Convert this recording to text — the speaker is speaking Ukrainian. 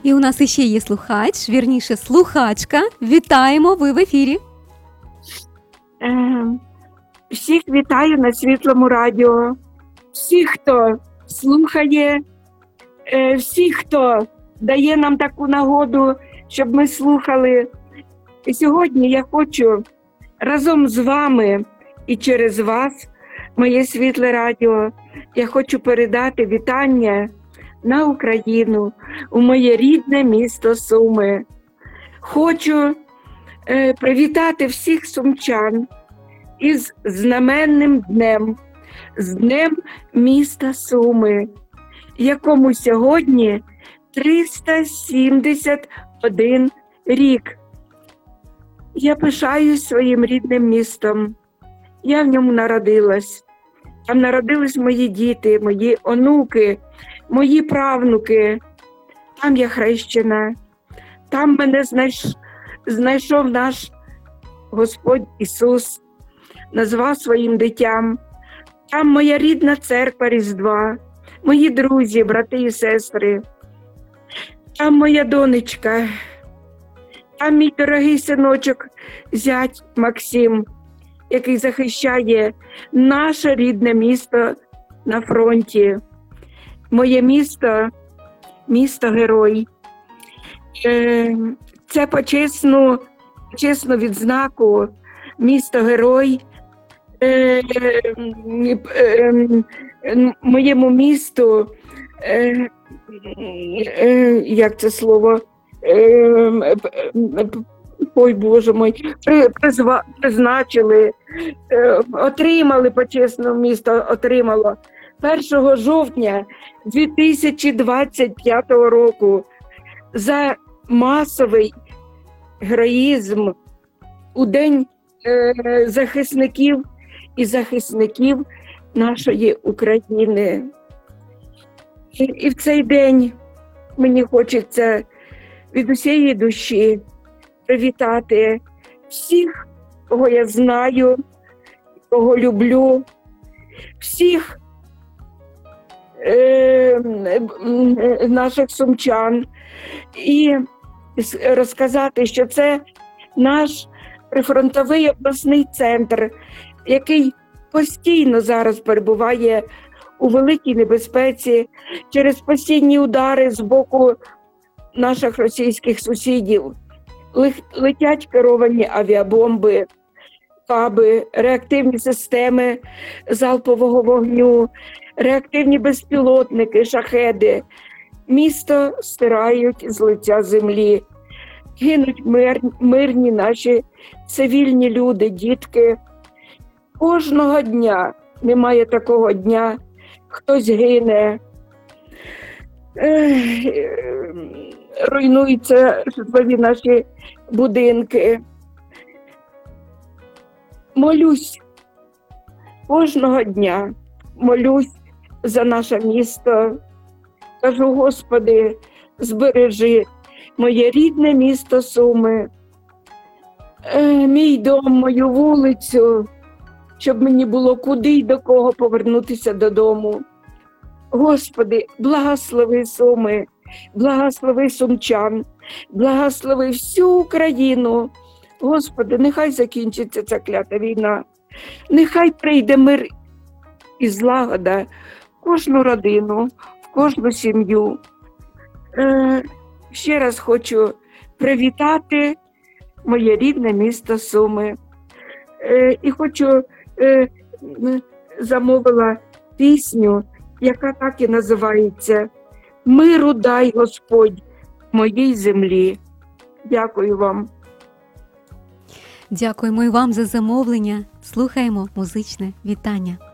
І у нас іще є слухач, вірніше, слухачка. Вітаємо, ви в ефірі. Всіх вітаю на Світлому радіо. Всіх, хто слухає, всіх, хто дає нам таку нагоду, щоб ми слухали. І сьогодні я хочу разом з вами і через вас, моє Світле радіо, я хочу передати вітання на Україну, у моє рідне місто Суми. Хочу привітати всіх сумчан із знаменним днем, з Днем міста Суми, якому сьогодні 371 рік. Я пишаюсь своїм рідним містом. Я в ньому народилась. Там народились мої діти, мої онуки, мої правнуки. Там я хрещена. Там мене знайшов наш Господь Ісус, назвав своїм дитям. Там моя рідна церква Різдва, мої друзі, брати і сестри. Там моя донечка, там мій дорогий синочок, зять Максим, який захищає наше рідне місто на фронті. Моє місто – місто-герой. Це почесну відзнаку місто-герой моєму місту, як це слово, ой, Боже мой, призначили, отримали почесне місто, отримало 1 жовтня 2025 року за масовий героїзм у День захисників і захисників нашої України. І в цей день мені хочеться від усієї душі привітати всіх, кого я знаю, кого люблю, всіх наших сумчан і розказати, що це наш прифронтовий обласний центр, який постійно зараз перебуває у великій небезпеці через постійні удари з боку наших російських сусідів. Летять керовані авіабомби, каби, реактивні системи залпового вогню, реактивні безпілотники, шахеди. Місто стирають з лиця землі. Гинуть мирні наші цивільні люди, дітки. Кожного дня, немає такого дня, хтось гине, руйнуються житлові наші будинки. Молюсь кожного дня, молюсь за наше місто. Кажу, Господи, збережи моє рідне місто Суми, мій дом, мою вулицю, щоб мені було куди й до кого повернутися додому. Господи, благослови Суми, благослови сумчан, благослови всю Україну. Господи, нехай закінчиться ця клята війна, нехай прийде мир і злагода в кожну родину, в кожну сім'ю. Ще раз хочу привітати моє рідне місто Суми. І хочу, замовила пісню, яка так і називається «Миру дай, Господь, моїй землі». Дякую вам. Дякуємо і вам за замовлення. Слухаємо музичне вітання.